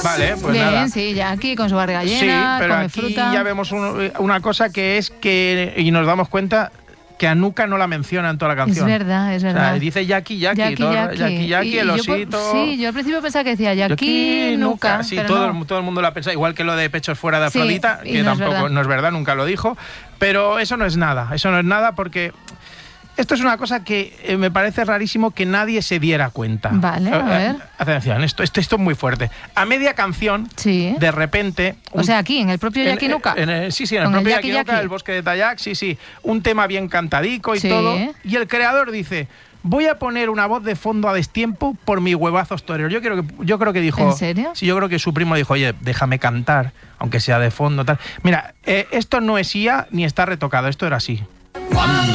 Vale, pues Bien, nada. sí, Jackie con su barriga llena, Sí, pero come aquí fruta. ya vemos una cosa que es que, y nos damos cuenta que a Nuka no la menciona en toda la canción. Es verdad, es verdad. O sea, dice Jackie, Jackie, el osito. Yo al principio pensaba que decía Jackie, Nuka. Sí, pero todo, no. todo el mundo lo ha pensado, igual que lo de Pechos fuera de Sí, Afrodita, y que no es tampoco verdad. no es verdad, nunca lo dijo. Pero eso no es nada porque esto es una cosa que me parece rarísimo que nadie se diera cuenta. Vale, a ver. Atención, esto es muy fuerte. A media canción, Sí. de repente... O sea, aquí, en el propio Jackie Nuka. Sí, en el Con propio Jackie Jackie Nuka, Jackie. el bosque de Tayac, sí. Un tema bien cantadico y Sí. todo. Y el creador dice... Voy a poner una voz de fondo a destiempo por mis huevazos toreros. Yo creo que dijo... ¿En serio? Sí, yo creo que su primo dijo, oye, déjame cantar, aunque sea de fondo, tal. Mira, esto no es IA ni está retocado, esto era así. Cuando